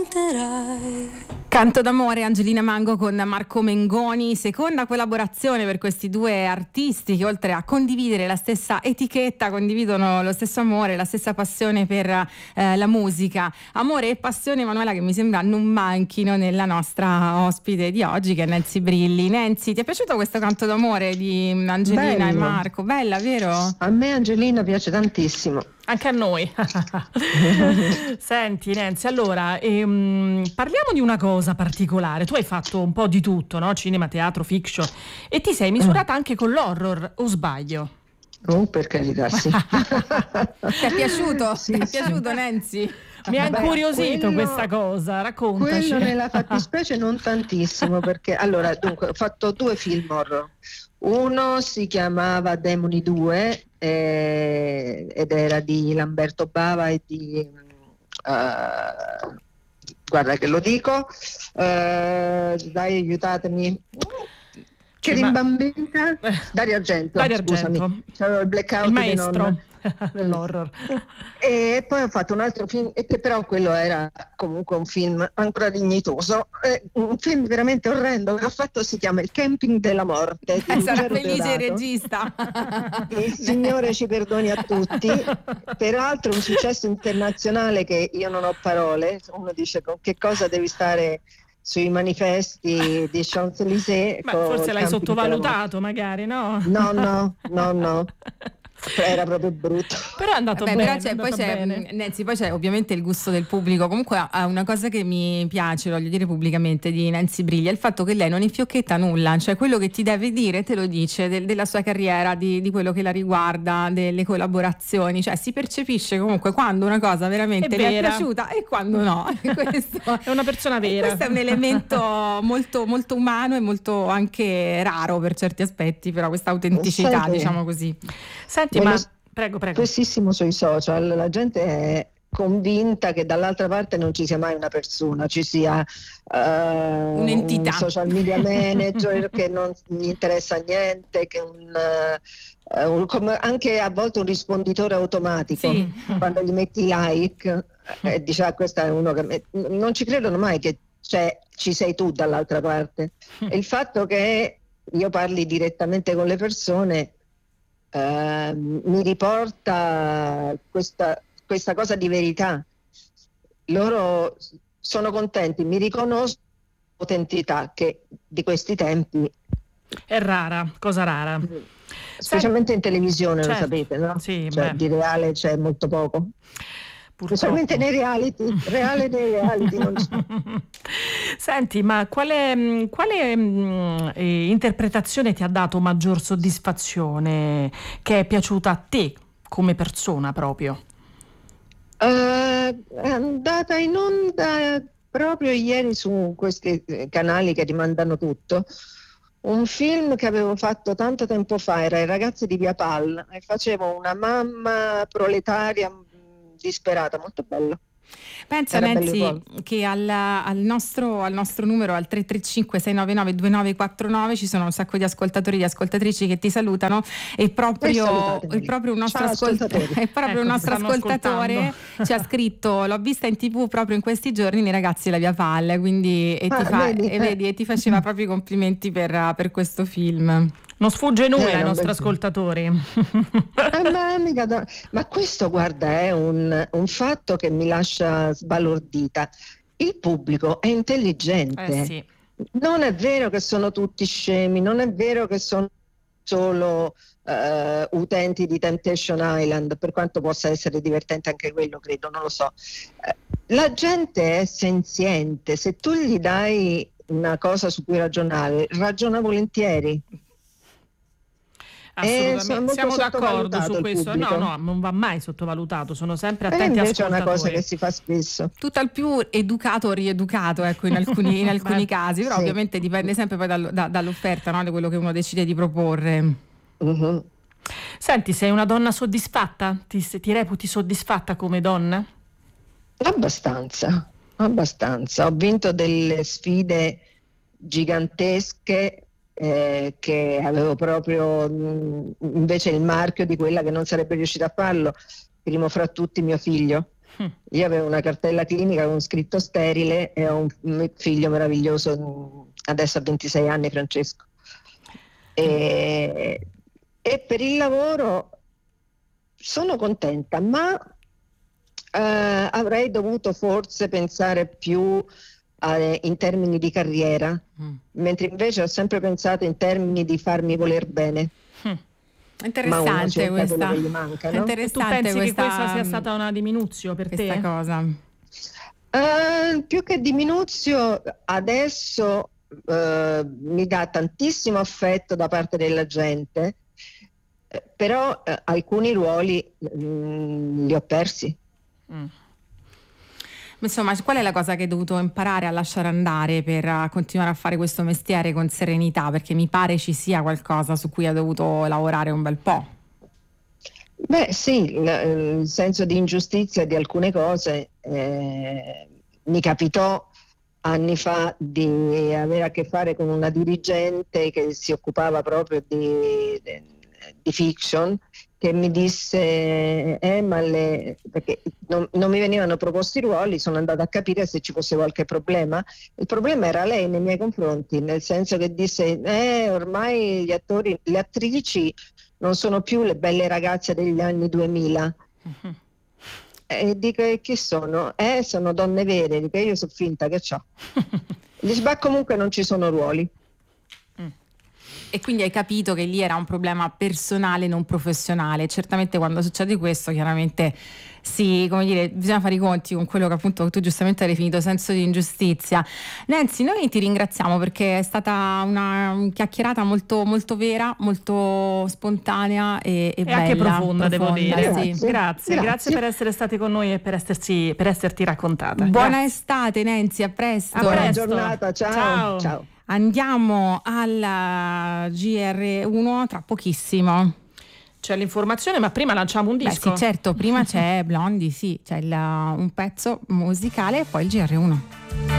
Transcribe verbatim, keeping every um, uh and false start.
Canto d'amore, Angelina Mango con Marco Mengoni, seconda collaborazione per questi due artisti che oltre a condividere la stessa etichetta condividono lo stesso amore, la stessa passione per eh, la musica. Amore e passione, Emanuela, che mi sembra non manchino nella nostra ospite di oggi, che è Nancy Brilli. Nancy, ti è piaciuto questo canto d'amore di Angelina Bello. e Marco? Bella, vero? A me Angelina piace tantissimo. Anche a noi. Senti Nancy, allora ehm, parliamo di una cosa particolare. Tu hai fatto un po' di tutto, no? Cinema, teatro, fiction, e ti sei misurata anche con l'horror, o sbaglio? Oh, per carità, sì. Ti è piaciuto? Sì, Ti è sì. piaciuto, Nancy? Mi ha incuriosito quello- questa cosa, raccontaci. Quello nella fattispecie non tantissimo, perché allora dunque ho fatto due film horror. Uno si chiamava Demoni due eh, ed era di Lamberto Bava e di eh, guarda che lo dico, eh, dai, aiutatemi. Che Ci ma- rimbambita? Dario Argento, Dario scusami. Argento. C'avevo il blackout Il di maestro non- dell'horror. E poi ho fatto un altro film, e che però quello era comunque un film ancora dignitoso, eh, un film veramente orrendo che ho fatto, si chiama Il camping della morte. di Eh, sarà Ruggero felice il Deodato. regista. Il Signore ci perdoni a tutti. Peraltro un successo internazionale che io non ho parole. Uno dice con che cosa devi stare sui manifesti di Champs-Élysées. Ma col forse l'hai camping della morte. sottovalutato, magari, no? No, no, no, no. Era proprio brutto. Però è andato Vabbè, bene. però c'è, è poi andato c'è, bene. Nancy, poi c'è ovviamente il gusto del pubblico. Comunque ha una cosa che mi piace, voglio dire pubblicamente, di Nancy Brilli, è il fatto che lei non infiocchetta nulla, cioè quello che ti deve dire te lo dice, del- della sua carriera, di, di quello che la riguarda, delle collaborazioni, cioè si percepisce comunque quando una cosa veramente È le è vera. piaciuta e quando no. Questo È una persona e vera. questo è un elemento molto, molto umano e molto anche raro per certi aspetti, però questa autenticità, Sai che- diciamo così. Senti, Quello ma s- prego, prego. Spessissimo sui social, la gente è convinta che dall'altra parte non ci sia mai una persona, ci sia eh, Un'entità. un social media manager che non gli interessa niente, che un, eh, un- come anche a volte un risponditore automatico, Sì. quando gli metti like e eh, dice ah, questo è uno che me-". Non ci credono mai che c'è, ci sei tu dall'altra parte. E il fatto che io parli direttamente con le persone eh, mi riporta questa, questa cosa di verità. Loro sono contenti, mi riconoscono l'autentità che di questi tempi, È rara, cosa rara. specialmente in televisione, Certo, lo sapete, no? sì, Cioè, beh. di reale c'è molto poco. Purtroppo. Specialmente nei reality, reale nei reality non c'è. Senti, ma quale, mh, quale mh, eh, interpretazione ti ha dato maggior soddisfazione, che è piaciuta a te come persona proprio? Eh, è andata in onda proprio ieri su questi eh, canali che rimandano tutto. Un film che avevo fatto tanto tempo fa, era I ragazzi di Via Pal, e facevo una mamma proletaria mh, disperata, molto bello. Pensa Era bello Nancy uguale. che al, al nostro, al nostro numero, al tre tre cinque sei nove nove due nove quattro nove, ci sono un sacco di ascoltatori e di ascoltatrici che ti salutano, e E proprio, salutatemi. e proprio un nostro, Ciao, ascolt- ascoltatori. è proprio Ecco, un ti nostro stanno ascoltatore ascoltando. ci ha scritto: l'ho vista in tv proprio in questi giorni nei ragazzi della Via Pal, quindi e ti, Ah, fa, vedi, e, eh. vedi, e ti faceva proprio i complimenti per, per questo film. Non sfugge nulla Eh, ai non nostri ben- ascoltatori. Eh, ma, mica da- ma questo, guarda, è un, un fatto che mi lascia sbalordita. Il pubblico è intelligente. Eh sì. Non è vero che sono tutti scemi, non è vero che sono solo eh, utenti di Temptation Island, per quanto possa essere divertente anche quello, credo, non lo so. Eh, la gente è senziente, se tu gli dai una cosa su cui ragionare, ragiona volentieri. Assolutamente, sono molto siamo d'accordo sottovalutato su il questo. pubblico. No, no, non va mai sottovalutato, sono sempre E attenti invece è una cosa ascoltatori. che si fa spesso. Tutt'al più educato o rieducato, ecco, in alcuni, in alcuni Beh, casi, però sì. ovviamente dipende sempre poi dal- da- dall'offerta, no? Di quello che uno decide di proporre. Mhm. Senti, sei una donna soddisfatta? Ti, ti reputi soddisfatta come donna? Abbastanza, abbastanza. Ho vinto delle sfide gigantesche eh, che avevo proprio mh, invece il marchio di quella che non sarebbe riuscita a farlo, primo fra tutti mio figlio. Io avevo una cartella clinica con scritto sterile e ho un figlio meraviglioso, adesso ha ventisei anni, Francesco. E, e per il lavoro sono contenta, ma eh, avrei dovuto forse pensare più a, in termini di carriera, mm. mentre invece ho sempre pensato in termini di farmi voler bene. Mm. Interessante questa. Che gli manca, no? Interessante. E tu pensi questa, che questa sia stata una diminuzione per questa te? cosa? Uh, più che diminuzione, adesso uh, mi dà tantissimo affetto da parte della gente, eh, però uh, alcuni ruoli mh, li ho persi. Mm. Insomma, qual è la cosa che hai dovuto imparare a lasciare andare per continuare a fare questo mestiere con serenità? Perché mi pare ci sia qualcosa su cui hai dovuto lavorare un bel po'. Beh sì, il senso di ingiustizia di alcune cose. Eh, mi capitò anni fa di avere a che fare con una dirigente che si occupava proprio di, di fiction, che mi disse eh ma le, perché non, non mi venivano proposti ruoli, sono andata a capire se ci fosse qualche problema. Il problema era lei nei miei confronti, nel senso che disse eh ormai gli attori, le attrici non sono più le belle ragazze degli anni duemila. Uh-huh. E dico e chi sono? Eh sono donne vere, dico io sono finta che c'ho. Dice ma comunque non ci sono ruoli. E quindi hai capito che lì era un problema personale, non professionale. Certamente quando succede questo, chiaramente sì, come dire, bisogna fare i conti con quello che appunto tu giustamente hai definito senso di ingiustizia. Nancy, noi ti ringraziamo perché è stata una chiacchierata molto, molto vera, molto spontanea e, e, e bella, anche profonda, profonda, devo dire. Sì. Grazie. Grazie, grazie per essere stati con noi e per esserci, per esserti raccontata. Buona grazie. estate Nancy, a presto. A Buona presto. giornata, ciao. Ciao. Ciao. Andiamo alla G R uno tra pochissimo. C'è l'informazione, ma prima lanciamo un disco. Beh, sì, certo, prima c'è Blondie, sì, c'è il, un pezzo musicale e poi il G R uno.